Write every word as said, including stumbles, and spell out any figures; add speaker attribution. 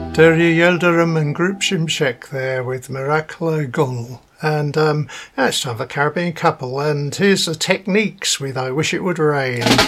Speaker 1: Derry Yildirim and Group Shimshek there with Miracle Gunnel. And um, yeah, it's time for Caribbean Couple. And here's the Techniques with I Wish It Would Rain.